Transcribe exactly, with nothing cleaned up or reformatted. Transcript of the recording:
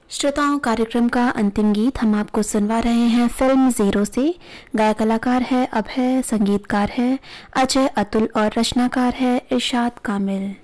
श्रोताओं, कार्यक्रम का अंतिम गीत हम आपको सुनवा रहे हैं फिल्म जीरो से। गायक कलाकार है अभय, संगीतकार है अजय अतुल और रचनाकार है इरशाद कामिल।